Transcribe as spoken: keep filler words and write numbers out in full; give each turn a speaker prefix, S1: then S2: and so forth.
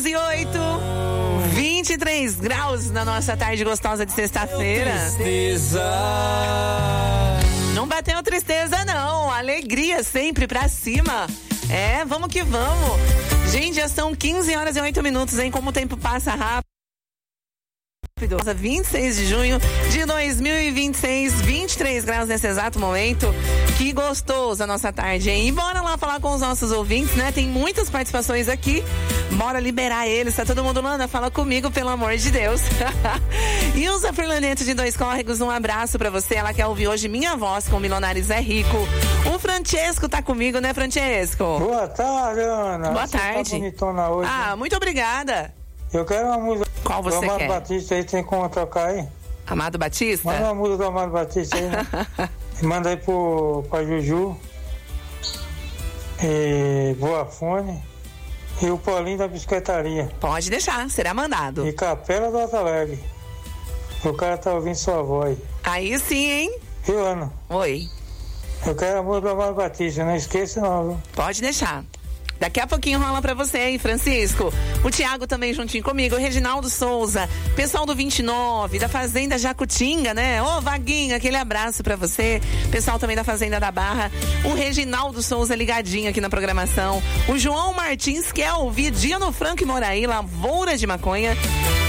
S1: e oito, vinte e três graus na nossa tarde gostosa de sexta-feira.
S2: Tristeza.
S1: Não bateu tristeza, não. Alegria sempre pra cima. É, vamos que vamos. Gente, já são quinze horas e oito minutos, hein? Como o tempo passa rápido. vinte e seis de junho de dois mil e vinte e seis, vinte e três graus nesse exato momento. Que gostoso a nossa tarde, hein? E bora lá falar com os nossos ouvintes, né? Tem muitas participações aqui. Bora liberar eles. Tá todo mundo, Lana? Fala comigo, pelo amor de Deus. Ilza Fernandes de Dois Córregos, um abraço pra você. Ela quer ouvir hoje minha voz com o Milionários é Rico. O Francesco tá comigo, né, Francesco?
S3: Boa tarde, Ana.
S1: Boa
S3: você
S1: tarde.
S3: Tá bonitona hoje.
S1: Ah, muito obrigada.
S3: Eu quero uma música.
S1: Qual você
S3: do Amado
S1: quer?
S3: Batista aí, tem como tocar aí?
S1: Amado Batista?
S3: Manda uma música do Amado Batista aí, né? Manda aí pro, pra Juju. E Boa Fone. E o Paulinho da Biscoitaria.
S1: Pode deixar, será mandado.
S3: E Capela do Alto Alegre. O cara tá ouvindo sua voz.
S1: Aí sim, hein?
S3: Viu, Ana?
S1: Oi.
S3: Eu quero a música do Amado Batista, não esqueça não, viu?
S1: Pode deixar. Daqui a pouquinho rola pra você, hein, Francisco? O Thiago também juntinho comigo, o Reginaldo Souza, pessoal do vinte e nove, da Fazenda Jacutinga, né? Ô, Vaguinho, aquele abraço pra você. Pessoal também da Fazenda da Barra. O Reginaldo Souza ligadinho aqui na programação. O João Martins quer ouvir Dia no Franco e Moraí, Lavoura de Maconha.